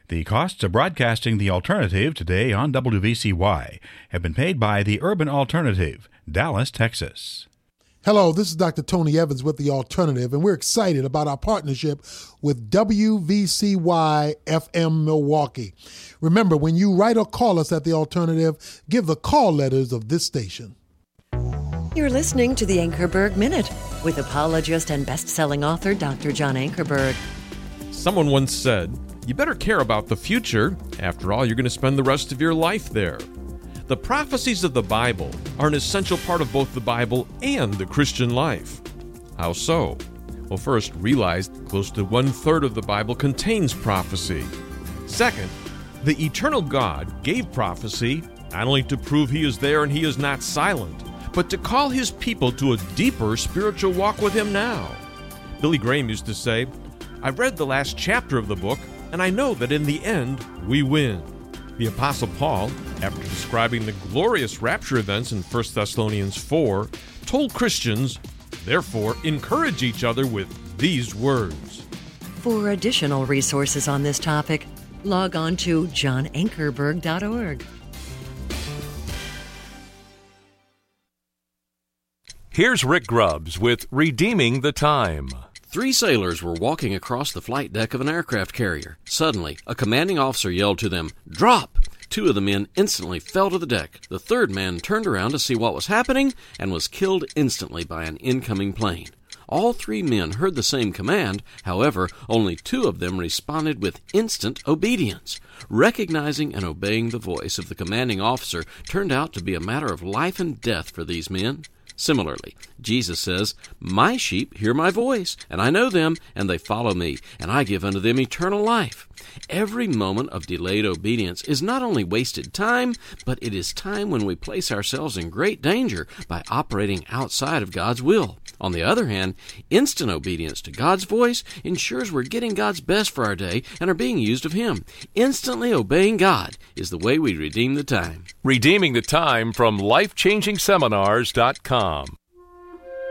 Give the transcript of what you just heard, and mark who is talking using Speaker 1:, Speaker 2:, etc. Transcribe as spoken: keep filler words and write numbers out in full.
Speaker 1: The costs of broadcasting the alternative today on W V C Y have been paid by the Urban Alternative, Dallas, Texas.
Speaker 2: Hello, this is Doctor Tony Evans with The Alternative, and we're excited about our partnership with W V C Y F M Milwaukee. Remember, when you write or call us at The Alternative, give the call letters of this station.
Speaker 3: You're listening to the Ankerberg Minute with apologist and best-selling author Doctor John Ankerberg.
Speaker 4: Someone once said, you better care about the future. After all, you're going to spend the rest of your life there. The prophecies of the Bible are an essential part of both the Bible and the Christian life. How so? Well, first, realize close to one-third of the Bible contains prophecy. Second, the eternal God gave prophecy not only to prove He is there and He is not silent, but to call His people to a deeper spiritual walk with Him now. Billy Graham used to say, I've read the last chapter of the book, and I know that in the end, we win. The Apostle Paul, after describing the glorious rapture events in First Thessalonians four, told Christians, therefore, encourage each other with these words.
Speaker 3: For additional resources on this topic, log on to john ankerberg dot org.
Speaker 5: Here's Rick Grubbs with Redeeming the Time.
Speaker 6: Three sailors were walking across the flight deck of an aircraft carrier. Suddenly, a commanding officer yelled to them, "Drop!" Two of the men instantly fell to the deck. The third man turned around to see what was happening and was killed instantly by an incoming plane. All three men heard the same command. However, only two of them responded with instant obedience. Recognizing and obeying the voice of the commanding officer turned out to be a matter of life and death for these men. Similarly, Jesus says, "My sheep hear my voice, and I know them, and they follow me, and I give unto them eternal life." Every moment of delayed obedience is not only wasted time, but it is time when we place ourselves in great danger by operating outside of God's will. On the other hand, instant obedience to God's voice ensures we're getting God's best for our day and are being used of Him. Instantly obeying God is the way we redeem the time.
Speaker 5: Redeeming the Time from life changing seminars dot com.